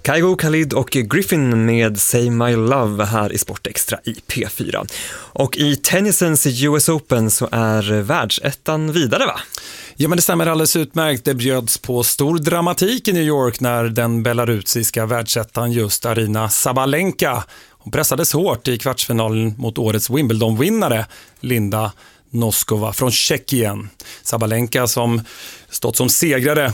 Kygo, Khalid och Griffin med Say My Love här i Sportextra i P4. Och i tennisens US Open så är världsettan vidare, va? Ja, men det stämmer alldeles utmärkt. Det bjöds på stor dramatik i New York när den belarusiska världsettan just Aryna Sabalenka. Hon pressades hårt i kvartsfinalen mot årets Wimbledon-vinnare Linda Noskova från Tjeckien. Sabalenka som stått som segrare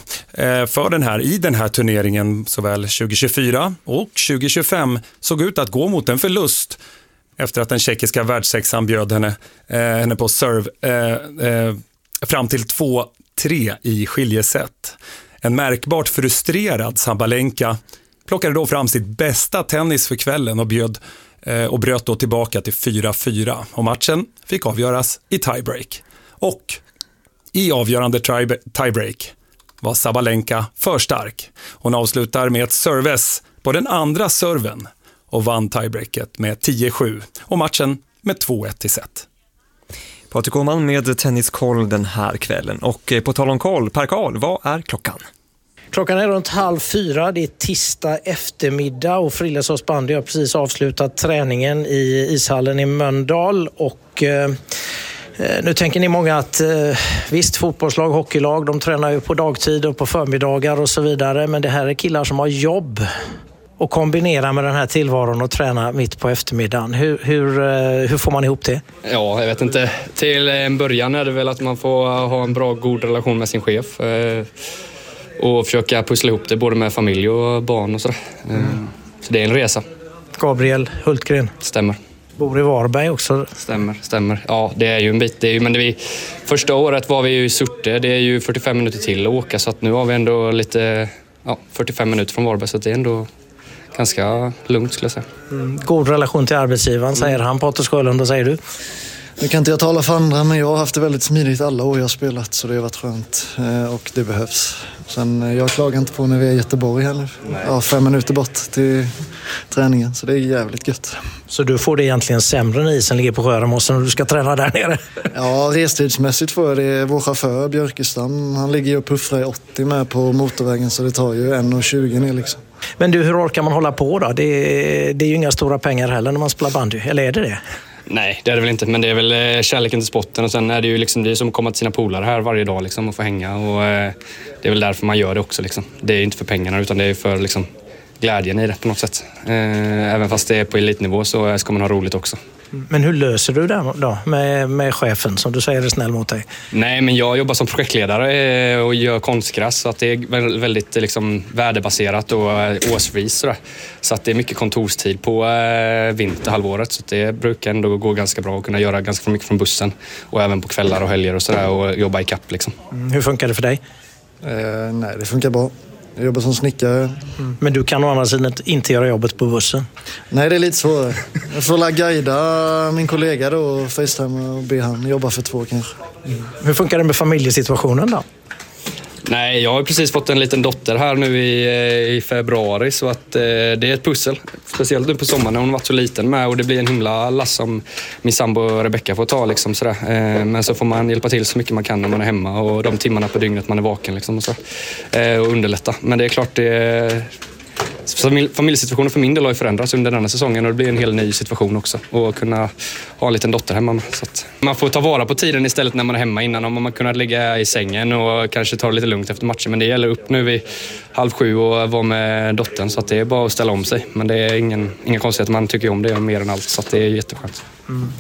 i den här turneringen såväl 2024 och 2025 såg ut att gå mot en förlust efter att den tjeckiska världssexan bjöd henne på serve fram till 2-3 i skiljesätt. En märkbart frustrerad Sabalenka plockade då fram sitt bästa tennis för kvällen och bröt då tillbaka till 4-4. Och matchen fick avgöras i tiebreak. Och i avgörande tiebreak var Sabalenka för stark. Hon avslutar med ett service på den andra serven och vann tiebreaket med 10-7 och matchen med 2-1 i set. Patrik Åhman med tenniskoll den här kvällen. Och på tal om koll, Per Karl, vad är klockan? Klockan är runt 3:30, det är tisdag eftermiddag och Frillesås bandy har precis avslutat träningen i ishallen i Mölndal och nu tänker ni många att visst, fotbollslag, hockeylag, de tränar ju på dagtid och på förmiddagar och så vidare, men det här är killar som har jobb och kombinera med den här tillvaron och träna mitt på eftermiddagen. Hur får man ihop det? Ja, jag vet inte. Till en början är det väl att man får ha en bra, god relation med sin chef och försöka pussla ihop det både med familj och barn och sådär. Så det är en resa. Gabriel Hultgren. Stämmer. Bor i Varberg också. Stämmer. Ja, det är ju en bit. Första året var vi ju i Surte. Det är ju 45 minuter till att åka, så att nu har vi ändå 45 minuter från Varberg, så att det är ändå ganska lugnt, skulle jag säga. God relation till arbetsgivaren, säger han. Patrik Sjölund, vad säger du? Nu kan inte jag tala för andra, men jag har haft det väldigt smidigt alla år jag har spelat, så det har varit skönt och det behövs. Sen, jag klagar inte på när vi är i Göteborg här nu. Ja, 5 minuter bort till träningen, så det är jävligt gött. Så du får det egentligen sämre när isen ligger på Sjöramossen och du ska träna där nere? Ja, restidsmässigt får jag det. Vår chaufför Björkestam, han ligger ju och puffrar i 80 med på motorvägen, så det tar ju 1,20 ner liksom. Men du, hur orkar man hålla på då? Det är ju inga stora pengar heller när man spelar bandy, eller är det det? Nej, det är det väl inte, men det är väl kärleken till sporten, och sen är det ju liksom, det är som att komma till sina polare här varje dag liksom, och få hänga, och det är väl därför man gör det också liksom. Det är inte för pengarna, utan det är för liksom glädjen i det på något sätt. Även fast det är på elitnivå så ska man ha roligt också. Men hur löser du det då med chefen som du säger är snäll mot dig? Nej, men jag jobbar som projektledare och gör konstgräs, så att det är väldigt liksom värdebaserat och årsvis så att det är mycket kontorstid på vinterhalvåret, så att det brukar ändå gå ganska bra att kunna göra ganska mycket från bussen och även på kvällar och helger och sådär, och jobba i kapp liksom. Hur funkar det för dig? Nej, det funkar bra. Jag jobbar som snickare. Men du kan å andra sidan inte göra jobbet på bussen? Nej, det är lite svårare. Jag får guida min kollega då och FaceTime och be han jobba för 2 kanske. Hur funkar det med familjesituationen då? Nej, jag har precis fått en liten dotter här nu i februari, så att det är ett pussel. Speciellt nu på sommaren när hon varit så liten med, och det blir en himla lass som min sambo Rebecca får ta liksom sådär. Men så får man hjälpa till så mycket man kan när man är hemma och de timmarna på dygnet man är vaken liksom och så. Och underlätta. Men det är klart familjesituationen för min del har ju förändrats under den här säsongen, och det blir en helt ny situation också, och kunna ha en liten dotter hemma. Så att man får ta vara på tiden istället när man är hemma. Innan om man kunnat ligga i sängen och kanske ta det lite lugnt efter matchen, men det gäller upp nu vid 6:30 och vara med dottern, så att det är bara att ställa om sig. Men det är inga konstigheter, man tycker om det mer än allt, så att det är jätteskönt.